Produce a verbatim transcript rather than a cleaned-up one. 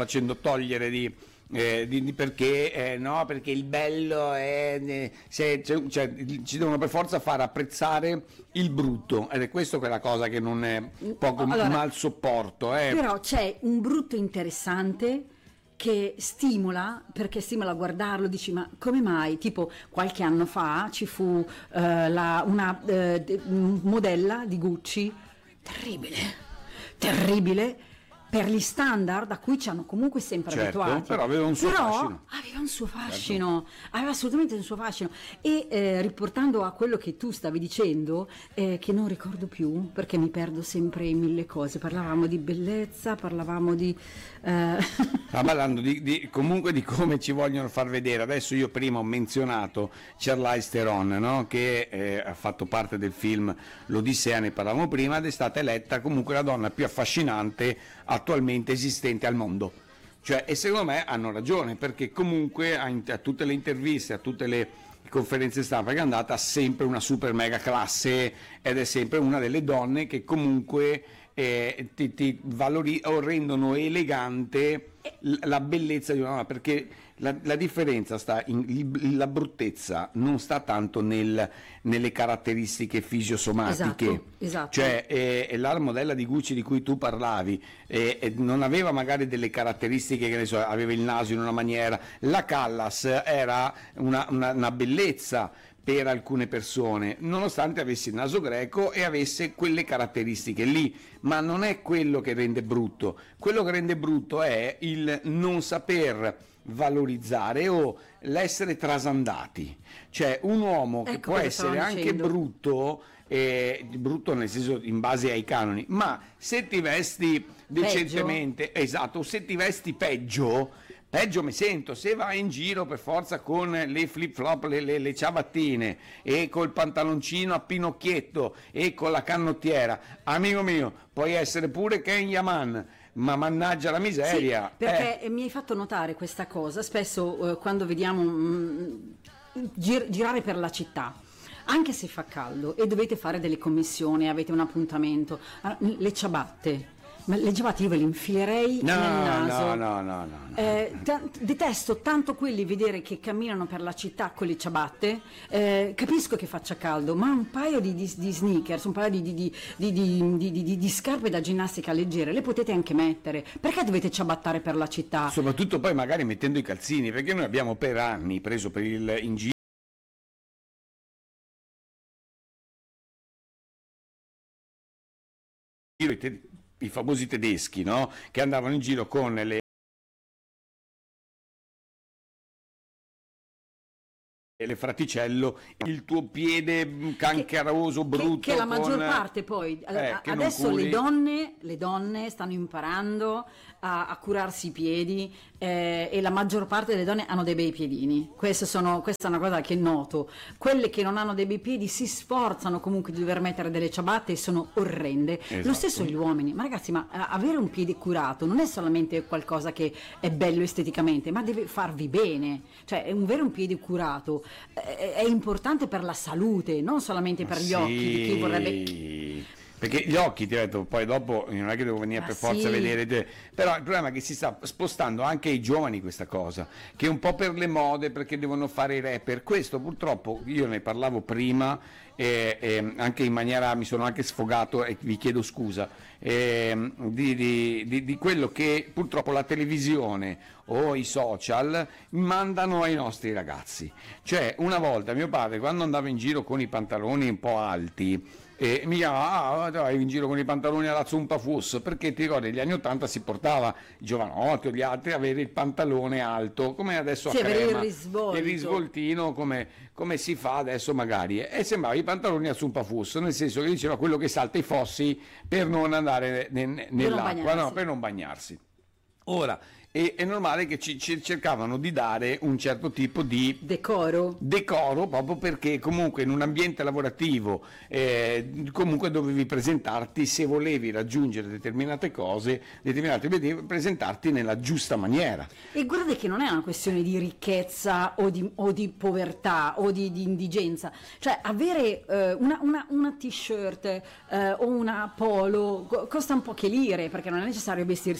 facendo togliere di, eh, di, di perché eh, no, perché il bello è eh, se, cioè, cioè, ci devono per forza far apprezzare il brutto, ed è questo quella cosa che non è poco Allora, mal sopporto. Eh. Però c'è un brutto interessante che stimola, perché stimola a guardarlo, dici ma come mai? Tipo qualche anno fa ci fu eh, la, una eh, de- modella di Gucci, terribile, terribile, per gli standard a cui ci hanno comunque sempre Certo, abituati. però aveva un suo Però fascino. aveva un suo fascino, aveva assolutamente un suo fascino. E eh, riportando a quello che tu stavi dicendo, eh, che non ricordo più perché mi perdo sempre in mille cose, parlavamo di bellezza, parlavamo di... eh, Sta parlando di, di- comunque di come ci vogliono far vedere. Adesso io prima ho menzionato Charlize Theron, no? Che eh, ha fatto parte del film L'Odissea, ne parlavamo prima, ed è stata eletta comunque la donna più affascinante attualmente esistente al mondo. Cioè, e secondo me hanno ragione, perché comunque a, a tutte le interviste, a tutte le conferenze stampa che è andata, ha sempre una super mega classe, ed è sempre una delle donne che comunque eh, ti, ti valori- o rendono elegante l- la bellezza di una donna, perché la, la differenza sta in il- la bruttezza non sta tanto nel- nelle caratteristiche fisiosomatiche. Esatto, esatto. Cioè eh, la modella di Gucci di cui tu parlavi eh, eh, non aveva magari delle caratteristiche, che ne so, aveva il naso in una maniera, la Callas era una, una, una bellezza per alcune persone, nonostante avesse il naso greco e avesse quelle caratteristiche lì, ma non è quello che rende brutto. Quello che rende brutto è il non saper valorizzare o l'essere trasandati. Cioè un uomo che Ecco può cosa essere stavamo anche dicendo. brutto, eh, brutto nel senso in base ai canoni, ma se ti vesti decentemente, esatto, se ti vesti peggio, peggio mi sento. Se vai in giro per forza con le flip flop, le, le, le ciabattine e col pantaloncino a pinocchietto e con la canottiera, amico mio, puoi essere pure Ken Yaman, ma mannaggia la miseria. Sì, perché eh. mi hai fatto notare questa cosa, spesso eh, quando vediamo mm, gir- girare per la città, anche se fa caldo e dovete fare delle commissioni, avete un appuntamento, ah, le ciabatte, ma le ciabatte io ve le infilerei No, nel naso. no, no, no, no, no. Eh, ta- detesto tanto quelli vedere che camminano per la città con le ciabatte. Eh, capisco che faccia caldo, ma un paio di, di- di sneakers, un paio di, di- di- di- di- di- di- di- di scarpe da ginnastica leggere le potete anche mettere. Perché dovete ciabattare per la città? Soprattutto poi magari mettendo i calzini, perché noi abbiamo per anni preso per il in giro i, te- i famosi tedeschi, no? Che andavano in giro con le le fraticello, il tuo piede mm, canceroso, brutto, Che, che la maggior con- parte poi eh, a- che non adesso le curi. donne, le donne stanno imparando a, a curarsi i piedi, eh, e la maggior parte delle donne hanno dei bei piedini. Questo sono- questa è una cosa che noto. Quelle che non hanno dei bei piedi si sforzano comunque di dover mettere delle ciabatte e sono orrende. Lo Esatto. stesso gli uomini. Ma ragazzi, ma eh, avere un piede curato non è solamente qualcosa che è bello esteticamente, ma deve farvi bene. Cioè, un- avere un piede curato eh, è importante per la salute, non solamente per gli Sì, occhi di chi vorrebbe. perché gli occhi, ti ho detto, poi dopo non è che devo venire Ma per forza sì. a vedere te. Però il problema è che si sta spostando anche ai giovani questa cosa, che è un po' per le mode, perché devono fare i rapper. Questo purtroppo, io ne parlavo prima, e, e anche in maniera, mi sono anche sfogato e vi chiedo scusa, ehm, di, di- di- di quello che purtroppo la televisione o i social mandano ai nostri ragazzi. Cioè, una volta mio padre, quando andava in giro con i pantaloni un po' alti, e mi chiamava, ah, vai in giro con i pantaloni alla zumpa fuss, perché ti ricordi negli anni ottanta si portava i giovanotti o gli altri a avere il pantalone alto, come adesso Sì, a avere il crema, risvolto. il risvoltino come, come si fa adesso magari, e sembrava i pantaloni a zumpa fuss, nel senso che diceva quello che salta i fossi per non andare ne- ne- nell'acqua, no, bagnarsi. per non bagnarsi. Ora, è, è normale che ci, ci cercavano di dare un certo tipo di Decoro. decoro, proprio perché comunque in un ambiente lavorativo eh, comunque dovevi presentarti, se volevi raggiungere determinate cose, determinate obiettivi, presentarti nella giusta maniera. E guardate che non è una questione di ricchezza o di, o di povertà o di, di indigenza, cioè avere eh, una, una- una t-shirt eh, o una polo co- costa un po' che lire, perché non è necessario vestirsi